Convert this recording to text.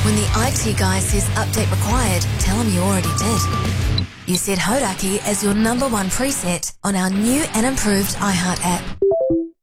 When the IT guy says update required, tell him you already did. You set Hodaki as your #1 preset on our new and improved iHeart app.